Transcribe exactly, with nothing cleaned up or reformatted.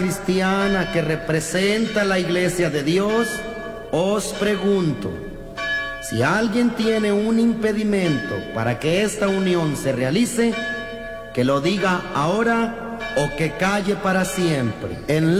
cristiana que representa la Iglesia de Dios, os pregunto, si alguien tiene un impedimento para que esta unión se realice, que lo diga ahora o que calle para siempre. En